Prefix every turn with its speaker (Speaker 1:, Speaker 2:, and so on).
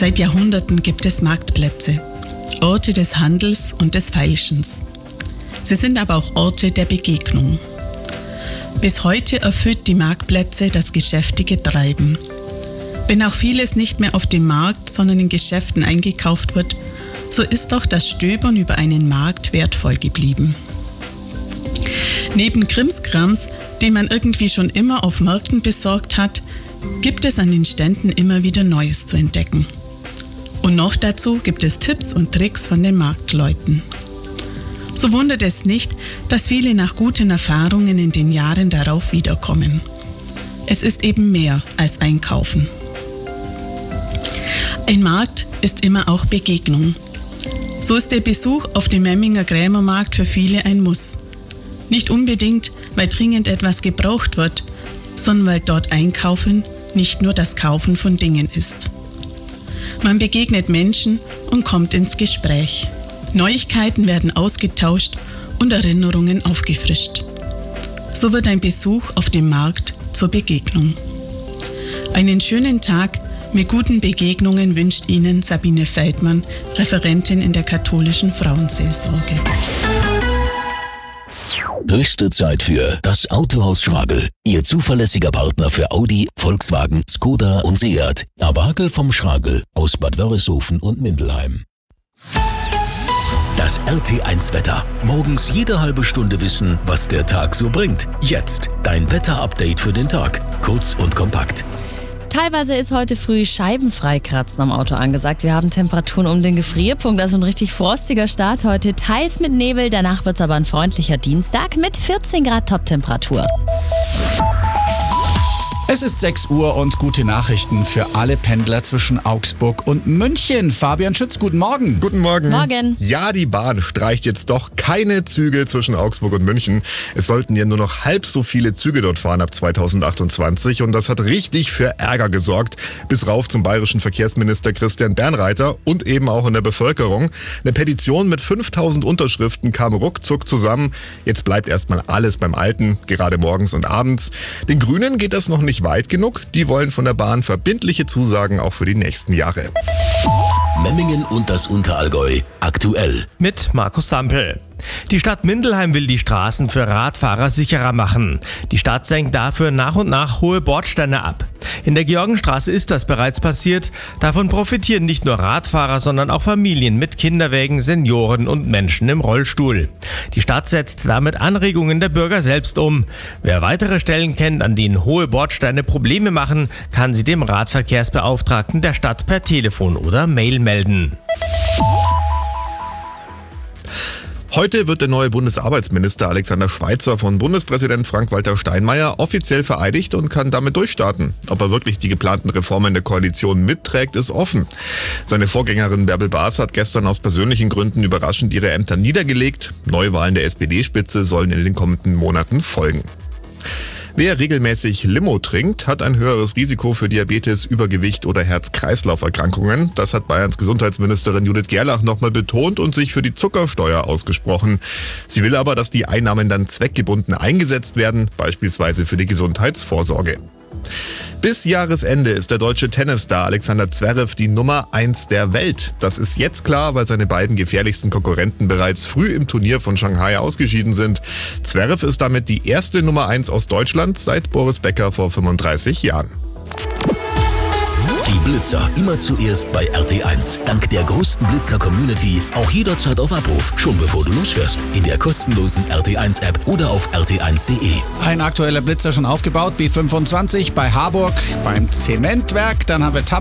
Speaker 1: Seit Jahrhunderten gibt es Marktplätze, Orte des Handels und des Feilschens. Sie sind aber auch Orte der Begegnung. Bis heute erfüllt die Marktplätze das geschäftige Treiben. Wenn auch vieles nicht mehr auf dem Markt, sondern in Geschäften eingekauft wird, so ist doch das Stöbern über einen Markt wertvoll geblieben. Neben Krimskrams, den man irgendwie schon immer auf Märkten besorgt hat, gibt es an den Ständen immer wieder Neues zu entdecken. Und noch dazu gibt es Tipps und Tricks von den Marktleuten. So wundert es nicht, dass viele nach guten Erfahrungen in den Jahren darauf wiederkommen. Es ist eben mehr als Einkaufen. Ein Markt ist immer auch Begegnung. So ist der Besuch auf dem Memminger Krämermarkt für viele ein Muss. Nicht unbedingt, weil dringend etwas gebraucht wird, sondern weil dort Einkaufen nicht nur das Kaufen von Dingen ist. Man begegnet Menschen und kommt ins Gespräch. Neuigkeiten werden ausgetauscht und Erinnerungen aufgefrischt. So wird ein Besuch auf dem Markt zur Begegnung. Einen schönen Tag mit guten Begegnungen wünscht Ihnen Sabine Feldmann, Referentin in der katholischen Frauenseelsorge.
Speaker 2: Höchste Zeit für das Autohaus Schragel. Ihr zuverlässiger Partner für Audi, Volkswagen, Skoda und Seat. Abagel vom Schragel aus Bad Wörishofen und Mindelheim. Das RT1-Wetter. Morgens jede halbe Stunde wissen, was der Tag so bringt. Jetzt dein Wetter-Update für den Tag. Kurz und kompakt.
Speaker 3: Teilweise ist heute früh Scheibenfreikratzen am Auto angesagt. Wir haben Temperaturen um den Gefrierpunkt, also ein richtig frostiger Start heute. Teils mit Nebel, danach wird es aber ein freundlicher Dienstag mit 14 Grad Toptemperatur.
Speaker 4: Es ist 6 Uhr und gute Nachrichten für alle Pendler zwischen Augsburg und München. Fabian Schütz, guten Morgen.
Speaker 5: Guten Morgen.
Speaker 3: Morgen.
Speaker 5: Ja, die Bahn streicht jetzt doch keine Züge zwischen Augsburg und München. Es sollten ja nur noch halb so viele Züge dort fahren ab 2028 und das hat richtig für Ärger gesorgt. Bis rauf zum bayerischen Verkehrsminister Christian Bernreiter und eben auch in der Bevölkerung. Eine Petition mit 5000 Unterschriften kam ruckzuck zusammen. Jetzt bleibt erstmal alles beim Alten, gerade morgens und abends. Den Grünen geht das noch nicht weit genug. Die wollen von der Bahn verbindliche Zusagen auch für die nächsten Jahre.
Speaker 2: Memmingen und das Unterallgäu. Aktuell.
Speaker 6: Mit Markus Sampel. Die Stadt Mindelheim will die Straßen für Radfahrer sicherer machen. Die Stadt senkt dafür nach und nach hohe Bordsteine ab. In der Georgenstraße ist das bereits passiert. Davon profitieren nicht nur Radfahrer, sondern auch Familien mit Kinderwägen, Senioren und Menschen im Rollstuhl. Die Stadt setzt damit Anregungen der Bürger selbst um. Wer weitere Stellen kennt, an denen hohe Bordsteine Probleme machen, kann sie dem Radverkehrsbeauftragten der Stadt per Telefon oder Mail melden.
Speaker 5: Heute wird der neue Bundesarbeitsminister Alexander Schweitzer von Bundespräsident Frank-Walter Steinmeier offiziell vereidigt und kann damit durchstarten. Ob er wirklich die geplanten Reformen der Koalition mitträgt, ist offen. Seine Vorgängerin Bärbel Baas hat gestern aus persönlichen Gründen überraschend ihre Ämter niedergelegt. Neuwahlen der SPD-Spitze sollen in den kommenden Monaten folgen. Wer regelmäßig Limo trinkt, hat ein höheres Risiko für Diabetes, Übergewicht oder Herz-Kreislauf-Erkrankungen. Das hat Bayerns Gesundheitsministerin Judith Gerlach nochmal betont und sich für die Zuckersteuer ausgesprochen. Sie will aber, dass die Einnahmen dann zweckgebunden eingesetzt werden, beispielsweise für die Gesundheitsvorsorge. Bis Jahresende ist der deutsche Tennisstar Alexander Zverev die Nummer 1 der Welt. Das ist jetzt klar, weil seine beiden gefährlichsten Konkurrenten bereits früh im Turnier von Shanghai ausgeschieden sind. Zverev ist damit die erste Nummer 1 aus Deutschland seit Boris Becker vor 35 Jahren.
Speaker 2: Die Blitzer immer zuerst bei RT1. Dank der größten Blitzer-Community auch jederzeit auf Abruf, schon bevor du losfährst. In der kostenlosen RT1-App oder auf rt1.de.
Speaker 4: Ein aktueller Blitzer schon aufgebaut, B25 bei Harburg, beim Zementwerk. Dann haben wir